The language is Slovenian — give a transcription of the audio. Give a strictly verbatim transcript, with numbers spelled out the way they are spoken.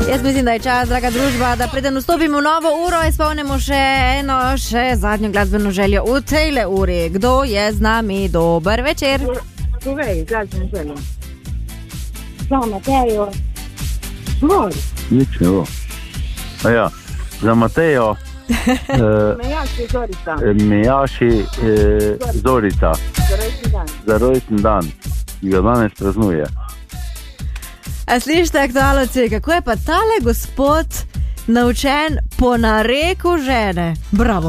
Jaz mislim, da je čas, draga družba, da preden vstopimo v novo uro, izpolnimo še eno, še zadnjo glasbeno željo v tejle uri. Kdo je z nami? Dober večer. Povej, glasbeno željo. Za Matejo. Mor. Nič ne bo. A ja, za Matejo. Mejaši Zorica. Mejaši eh, Zorica. Za rojstni dan. Za rojstni dan, ki ga danes praznuje. A slište, aktualci, kako je pa tale gospod naučen po nareku žene? Bravo.